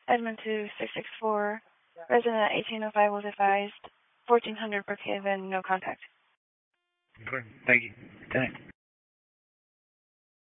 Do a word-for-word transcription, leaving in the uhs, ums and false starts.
Edmund two six six four, resident at eighteen oh five was advised, fourteen hundred Brookhaven, no contact. Okay, thank you. Good night.